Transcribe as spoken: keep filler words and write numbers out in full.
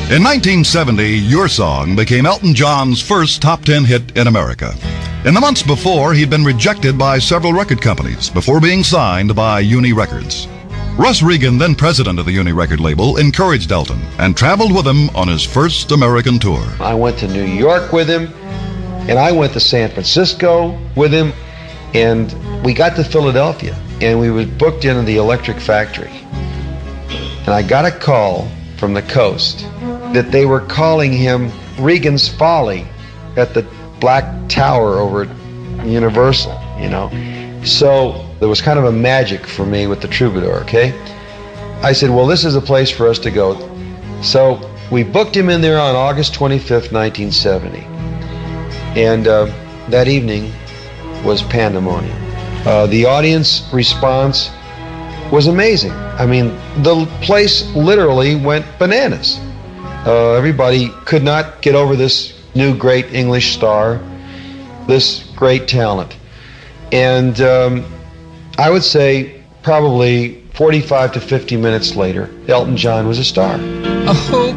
In nineteen seventy, your song became Elton John's first top ten hit in America. In the months before, he'd been rejected by several record companies before being signed by Uni Records. Russ Regan, then president of the Uni record label, encouraged Elton and traveled with him on his first American tour. I went to New York with him, and I went to San Francisco with him, and we got to Philadelphia, and we was booked into the Electric Factory. And I got a call from the Coast that they were calling him Regan's Folly at the Black Tower over at Universal, you know. So there was kind of a magic for me with the Troubadour, okay? I said, well, this is a place for us to go. So we booked him in there on August twenty-fifth, nineteen seventy. And uh, that evening was pandemonium. Uh, the audience response was amazing. I mean, the place literally went bananas. Uh, everybody could not get over this new great English star, this great talent. And um, I would say probably forty-five to fifty minutes later, Elton John was a star. Oh,